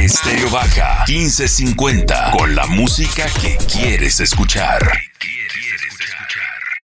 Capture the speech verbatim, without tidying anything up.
Estéreo Baja quince cincuenta, con la música que quieres escuchar.